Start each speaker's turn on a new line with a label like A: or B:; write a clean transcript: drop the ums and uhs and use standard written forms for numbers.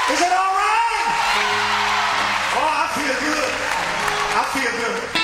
A: Is it all right? Oh, I feel good. I feel good.